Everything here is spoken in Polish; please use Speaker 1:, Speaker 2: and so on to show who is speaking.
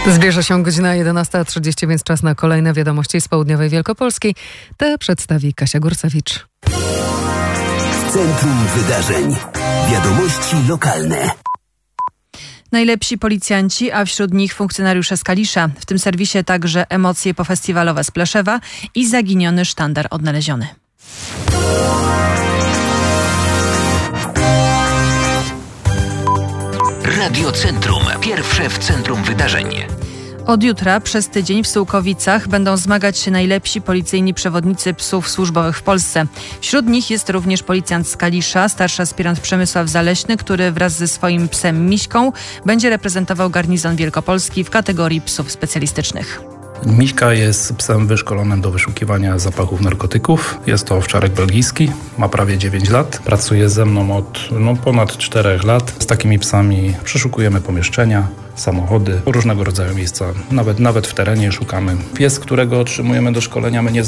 Speaker 1: Zbliża się godzina 11:30, więc czas na kolejne wiadomości z południowej Wielkopolski. Te przedstawi Kasia Górcewicz.
Speaker 2: W centrum wydarzeń. Wiadomości lokalne.
Speaker 3: Najlepsi policjanci, a wśród nich funkcjonariusze z Kalisza. W tym serwisie także emocje pofestiwalowe z Pleszewa i zaginiony sztandar odnaleziony.
Speaker 2: Radio Centrum. Pierwsze w centrum wydarzeń.
Speaker 3: Od jutra przez tydzień w Sułkowicach będą zmagać się najlepsi policyjni przewodnicy psów służbowych w Polsce. Wśród nich jest również policjant z Kalisza, starszy aspirant Przemysław Zaleśny, który wraz ze swoim psem Miśką będzie reprezentował garnizon wielkopolski w kategorii psów specjalistycznych.
Speaker 4: Miśka jest psem wyszkolonym do wyszukiwania zapachów narkotyków. Jest to owczarek belgijski, ma prawie 9 lat. Pracuje ze mną od ponad 4 lat. Z takimi psami przeszukujemy pomieszczenia, samochody, różnego rodzaju miejsca. Nawet w terenie szukamy. Pies, którego otrzymujemy do szkolenia, my nie